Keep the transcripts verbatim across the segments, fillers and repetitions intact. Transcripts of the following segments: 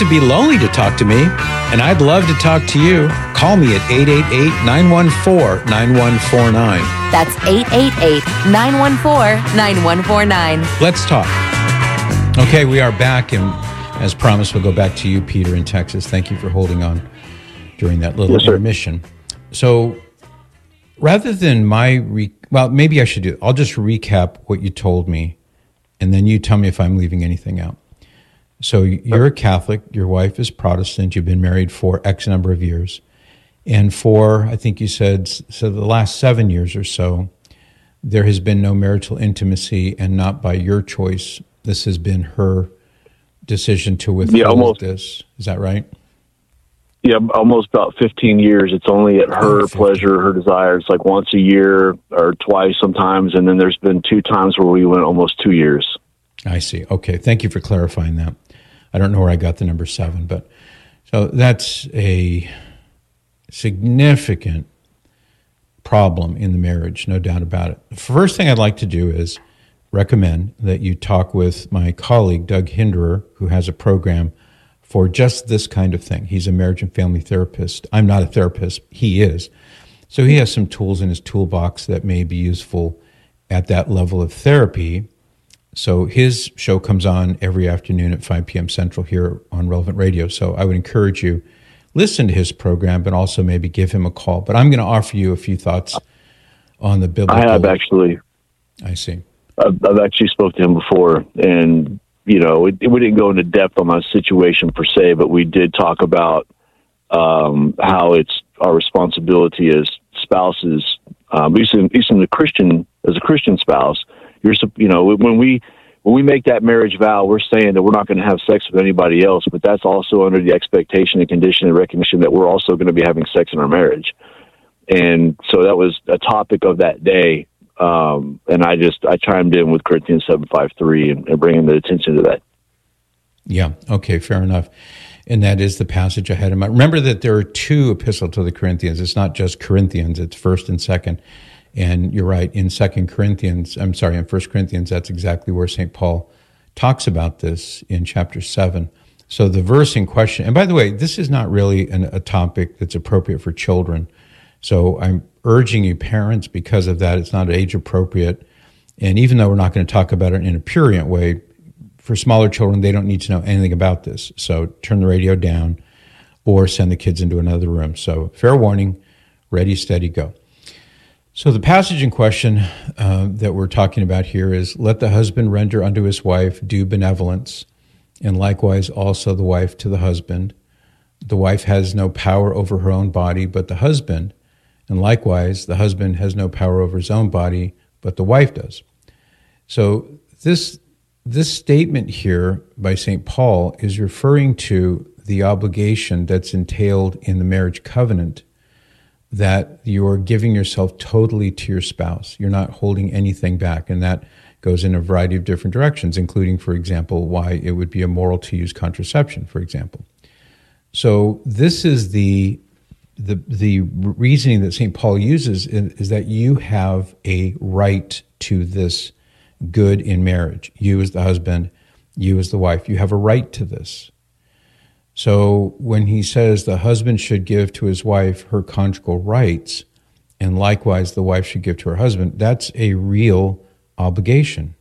to be lonely to talk to me, and I'd love to talk to you. Call me at eight eight eight, nine one four, nine one four nine. That's eight eight eight, nine one four, nine one four nine. Let's talk. Okay, we are back, and as promised, we'll go back to you, Peter, in Texas. Thank you for holding on during that little yes, intermission. So rather than my, re- well, maybe I should do it. I'll just recap what you told me, and then you tell me if I'm leaving anything out. So you're a Catholic, your wife is Protestant, you've been married for X number of years, and for, I think you said, so the last seven years or so, there has been no marital intimacy, and not by your choice. This has been her decision to withhold yeah, almost, this. Is that right? Yeah, almost about fifteen years. It's only at her oh, pleasure, her desire. It's like once a year or twice sometimes, and then there's been two times where we went almost two years. I see. Okay, thank you for clarifying that. I don't know where I got the number seven, but so that's a significant problem in the marriage, no doubt about it. The first thing I'd like to do is recommend that you talk with my colleague, Doug Hinderer, who has a program for just this kind of thing. He's a marriage and family therapist. I'm not a therapist. He is. So he has some tools in his toolbox that may be useful at that level of therapy. So his show comes on every afternoon at five p.m. Central here on Relevant Radio. So I would encourage you, listen to his program, but also maybe give him a call. But I'm going to offer you a few thoughts on the biblical. I have actually. I see. I've, I've actually spoke to him before, and, you know, it, it, we didn't go into depth on my situation per se, but we did talk about um, how it's our responsibility as spouses, um, at least in, at least in the Christian, as a Christian spouse. You're, you know, when we when we make that marriage vow, we're saying that we're not going to have sex with anybody else, but that's also under the expectation and condition and recognition that we're also going to be having sex in our marriage. And so that was a topic of that day, um, and I just I chimed in with Corinthians seven five three and, and bringing the attention to that. Yeah. Okay. Fair enough. And that is the passage I had in mind. Remember that there are two epistles to the Corinthians. It's not just Corinthians; it's First and Second. And you're right, in Second Corinthians, I'm sorry, in First Corinthians, that's exactly where Saint Paul talks about this in chapter seven. So the verse in question, and by the way, this is not really an, a topic that's appropriate for children. So I'm urging you parents, because of that, it's not age appropriate. And even though we're not going to talk about it in a prurient way, for smaller children, they don't need to know anything about this. So turn the radio down or send the kids into another room. So fair warning, ready, steady, go. So the passage in question uh, that we're talking about here is, let the husband render unto his wife due benevolence, and likewise also the wife to the husband. The wife has no power over her own body, but the husband, and likewise the husband has no power over his own body, but the wife does. So this this statement here by Saint Paul is referring to the obligation that's entailed in the marriage covenant, that you're giving yourself totally to your spouse. You're not holding anything back. And that goes in a variety of different directions, including, for example, why it would be immoral to use contraception, for example. So this is the the the reasoning that Saint Paul uses is, is that you have a right to this good in marriage. You as the husband, you as the wife, you have a right to this. So when he says the husband should give to his wife her conjugal rights, and likewise the wife should give to her husband, that's a real obligation.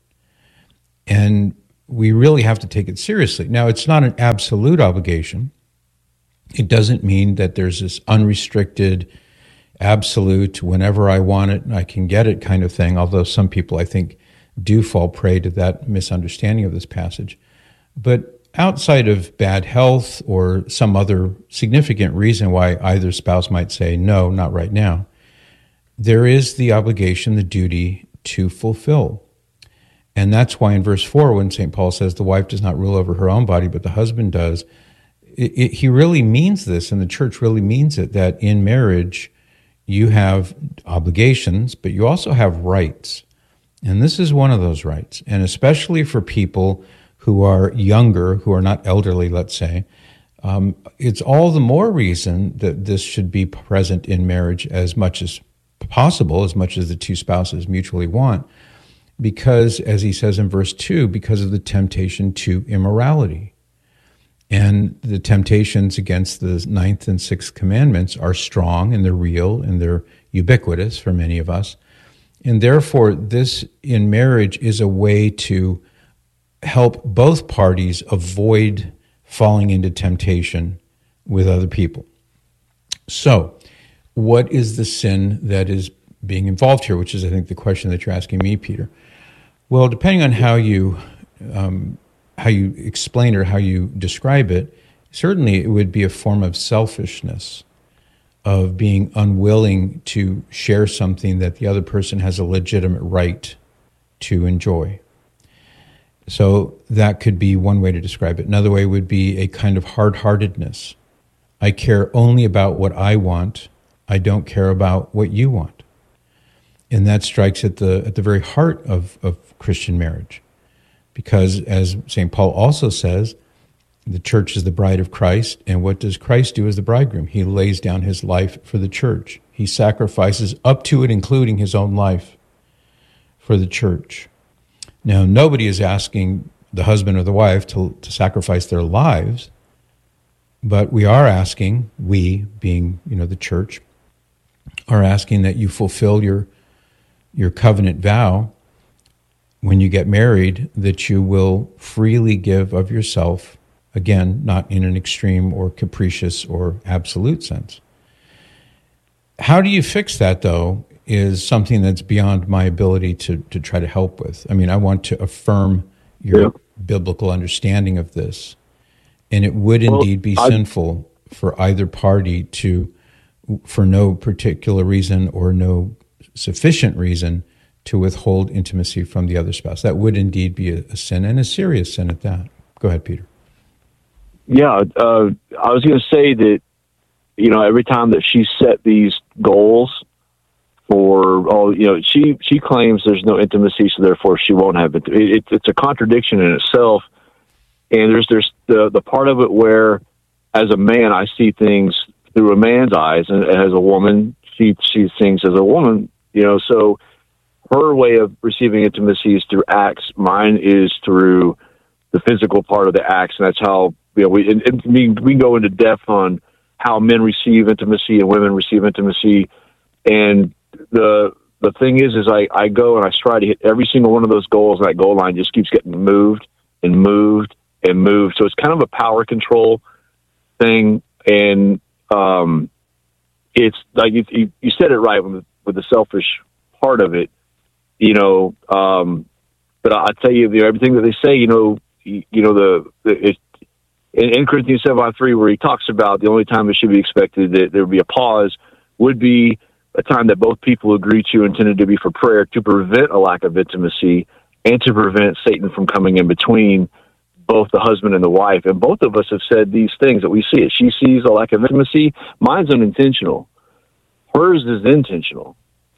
And we really have to take it seriously. Now, it's not an absolute obligation. It doesn't mean that there's this unrestricted, absolute, whenever I want it, I can get it kind of thing, although some people, I think, do fall prey to that misunderstanding of this passage. But outside of bad health or some other significant reason why either spouse might say, no, not right now, there is the obligation, the duty to fulfill. And that's why in verse four, when Saint Paul says the wife does not rule over her own body, but the husband does, it, it, he really means this, and the church really means it, that in marriage you have obligations, but you also have rights. And this is one of those rights. And especially for people who are younger, who are not elderly, let's say, um, it's all the more reason that this should be present in marriage as much as possible, as much as the two spouses mutually want, because, as he says in verse two, because of the temptation to immorality. And the temptations against the ninth and sixth commandments are strong and they're real and they're ubiquitous for many of us. And therefore, this in marriage is a way to help both parties avoid falling into temptation with other people. So, what is the sin that is being involved here, which is, I think, the question that you're asking me, Peter? Well, depending on how you um, how you explain or how you describe it, certainly it would be a form of selfishness, of being unwilling to share something that the other person has a legitimate right to enjoy. So that could be one way to describe it. Another way would be a kind of hard-heartedness. I care only about what I want. I don't care about what you want. And that strikes at the at the very heart of, of Christian marriage. Because as Saint Paul also says, the church is the bride of Christ, and what does Christ do as the bridegroom? He lays down his life for the church. He sacrifices up to it, including his own life, for the church. Now, nobody is asking the husband or the wife to, to sacrifice their lives, but we are asking, we, being, you know, the church, are asking that you fulfill your your covenant vow when you get married, that you will freely give of yourself, again, not in an extreme or capricious or absolute sense. How do you fix that, though, is something that's beyond my ability to, to try to help with. I mean, I want to affirm your yeah. biblical understanding of this. And it would well, indeed be I, sinful for either party to, for no particular reason or no sufficient reason, to withhold intimacy from the other spouse. That would indeed be a, a sin, and a serious sin at that. Go ahead, Peter. Yeah, uh, I was going to say that, you know, every time that she set these goals for, oh, you know, she, she claims there's no intimacy, so therefore she won't have it. it. It's a contradiction in itself. And there's there's the, the part of it where, as a man, I see things through a man's eyes, and as a woman, she sees things as a woman, you know, so her way of receiving intimacy is through acts. Mine is through the physical part of the acts, and that's how, you know, we, and, and we, we go into depth on how men receive intimacy and women receive intimacy. And the the thing is, is I, I go and I try to hit every single one of those goals, and that goal line just keeps getting moved and moved and moved. So it's kind of a power control thing. And um, it's like you, you, you said it right with, with the selfish part of it, you know. Um, but I, I tell you, you know, everything that they say, you know, you, you know, the, the it, in, in Corinthians seven by three, where he talks about the only time it should be expected that there would be a pause would be a time that both people agree to, intended to be for prayer, to prevent a lack of intimacy and to prevent Satan from coming in between both the husband and the wife. And both of us have said these things that we see it. She sees a lack of intimacy. Mine's unintentional. Hers is intentional.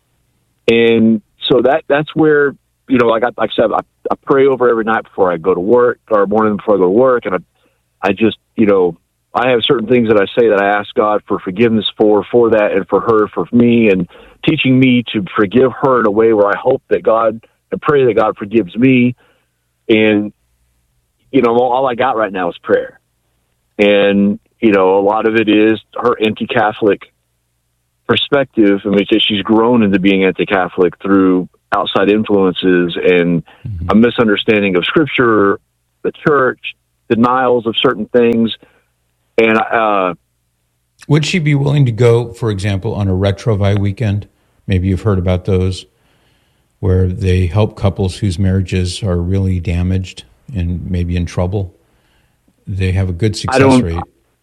And so that that's where, you know, like I, like I said, I, I pray over every night before I go to work, or morning before I go to work. And I, I just, you know, I have certain things that I say that I ask God for forgiveness for, for that, and for her, for me, and teaching me to forgive her in a way where I hope that God, and pray that God forgives me. And, you know, all I got right now is prayer. And, you know, a lot of it is her anti-Catholic perspective. I mean, she's grown into being anti-Catholic through outside influences and mm-hmm. a misunderstanding of Scripture, the church, denials of certain things. And uh, would she be willing to go, for example, on a Retrouvaille weekend? Maybe you've heard about those, where they help couples whose marriages are really damaged and maybe in trouble. They have a good success rate.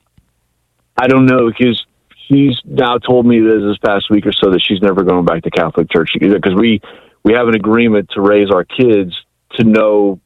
I don't know, because she's now told me this, this past week or so that she's never going back to Catholic Church, because we, we have an agreement to raise our kids to know